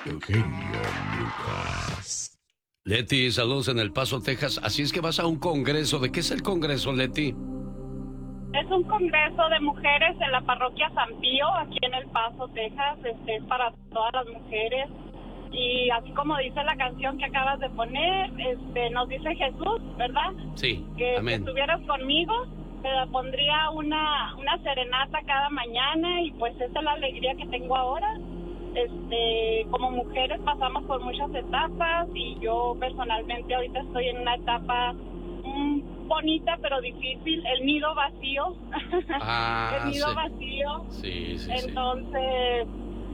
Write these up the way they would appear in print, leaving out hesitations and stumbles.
Eugenio Lucas. Leti, saludos en El Paso, Texas. Así es que vas a un congreso. ¿De qué es el congreso, Leti? Es un congreso de mujeres en la parroquia San Pío, aquí en El Paso, Texas. Es para todas las mujeres. Y así como dice la canción que acabas de poner, nos dice Jesús, ¿verdad? Sí, que amén. Si estuvieras conmigo, te pondría una serenata cada mañana y pues esa es la alegría que tengo ahora. Como mujeres pasamos por muchas etapas y yo personalmente ahorita estoy en una etapa bonita pero difícil, el nido vacío. El nido sí. vacío. Sí. Entonces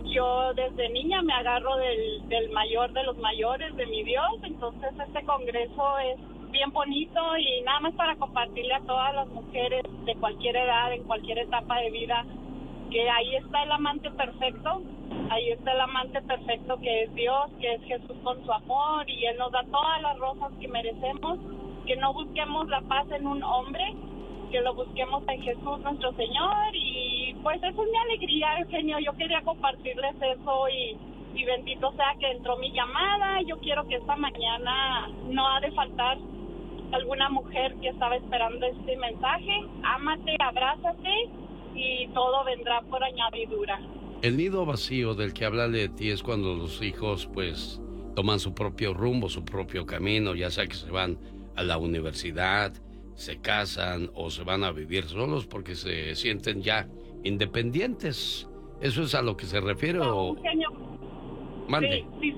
yo desde niña me agarro del mayor de los mayores, de mi Dios. Entonces este congreso es bien bonito y nada más para compartirle a todas las mujeres de cualquier edad, en cualquier etapa de vida, que ahí está el amante perfecto. Ahí está el amante perfecto que es Dios, que es Jesús con su amor, y Él nos da todas las rosas que merecemos. Que no busquemos la paz en un hombre, que lo busquemos en Jesús nuestro Señor. Y pues esa es mi alegría, Eugenio. Yo quería compartirles eso y bendito sea que entró mi llamada. Yo quiero que esta mañana no ha de faltar alguna mujer que estaba esperando este mensaje. Ámate, abrázate y todo vendrá por añadidura. El nido vacío del que habla Leti es cuando los hijos pues toman su propio rumbo, su propio camino, ya sea que se van a la universidad, se casan o se van a vivir solos porque se sienten ya independientes. ¿Eso es a lo que se refiere o...? Eugenio. Mande. Sí.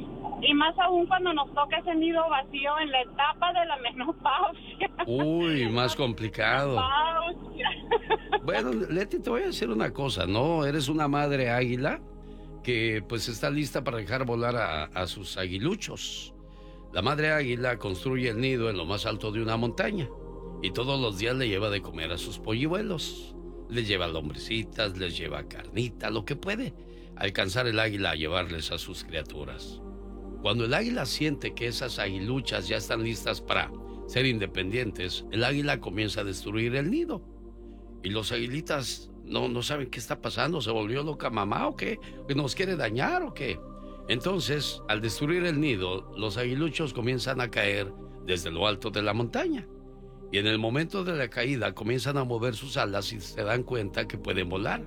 Y más aún cuando nos toca ese nido vacío en la etapa de la menopausia. Uy, más complicado. Menopausia. Bueno, Leti, te voy a decir una cosa, ¿no? Eres una madre águila que pues está lista para dejar volar a sus aguiluchos. La madre águila construye el nido en lo más alto de una montaña y todos los días le lleva de comer a sus polluelos. Les lleva lombricitas, les lleva carnita, lo que puede alcanzar el águila a llevarles a sus criaturas. Cuando el águila siente que esas aguiluchas ya están listas para ser independientes, el águila comienza a destruir el nido. Y los aguilitas no saben qué está pasando. ¿Se volvió loca mamá o qué? ¿Nos quiere dañar o qué? Entonces, al destruir el nido, los aguiluchos comienzan a caer desde lo alto de la montaña. Y en el momento de la caída comienzan a mover sus alas y se dan cuenta que pueden volar.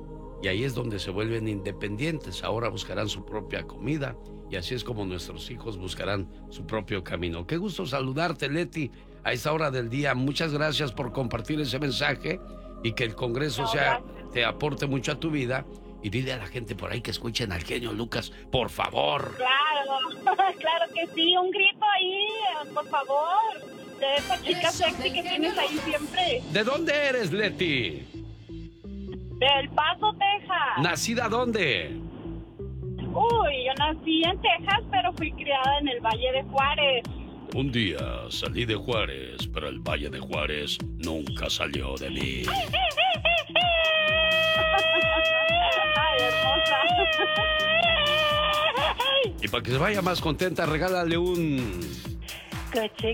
Y ahí es donde se vuelven independientes. Ahora buscarán su propia comida y así es como nuestros hijos buscarán su propio camino. Qué gusto saludarte, Leti, a esta hora del día. Muchas gracias por compartir ese mensaje y que el Congreso te aporte mucho a tu vida. Y dile a la gente por ahí que escuchen al genio Lucas, por favor. Claro que sí. Un grito ahí, por favor, de esa chica sexy que tienes ahí siempre. ¿De dónde eres, Leti? Del Paso, Texas. ¿Nacida dónde? Uy, yo nací en Texas, pero fui criada en el Valle de Juárez. Un día salí de Juárez, pero el Valle de Juárez nunca salió de mí. Ay, hermosa. Y para que se vaya más contenta, regálale un... Coche.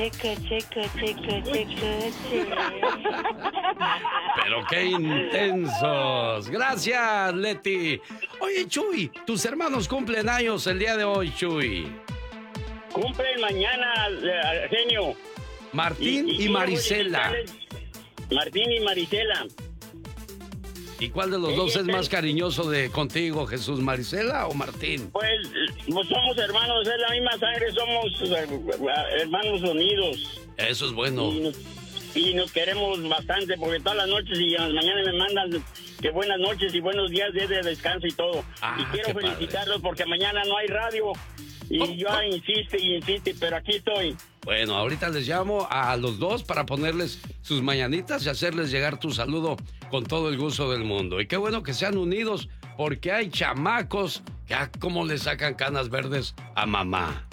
Pero qué intensos. Gracias, Leti. Oye, Chuy, tus hermanos cumplen años el día de hoy, Chuy. Cumplen mañana, genio. Martín y Marisela. Martín y Marisela. ¿Y cuál de los dos es más cariñoso contigo, Jesús, Marisela o Martín? Pues somos hermanos, es la misma sangre, somos hermanos unidos. Eso es bueno. Y nos queremos bastante porque todas las noches y en las mañanas me mandan que buenas noches y buenos días, días de descanso y todo. Y quiero felicitarlos porque mañana no hay radio. Y yo insiste, pero aquí estoy. Bueno, ahorita les llamo a los dos para ponerles sus mañanitas y hacerles llegar tu saludo con todo el gusto del mundo. Y qué bueno que sean unidos porque hay chamacos que como le sacan canas verdes a mamá.